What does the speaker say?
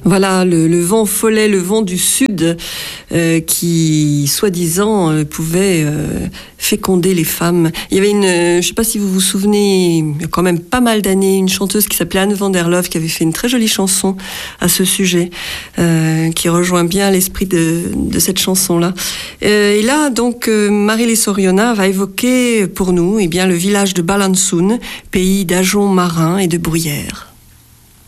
Voilà, le vent follet, le vent du sud, qui, soi-disant, pouvait féconder les femmes. Il y avait je ne sais pas si vous vous souvenez, il y a quand même pas mal d'années, une chanteuse qui s'appelait Anne van der Loof, qui avait fait une très jolie chanson à ce sujet, qui rejoint bien l'esprit de cette chanson-là. Et là, donc, Marilé Soriona va évoquer pour nous, eh bien, le village de Balançoen, pays d'ajoncs marins et de bruyères.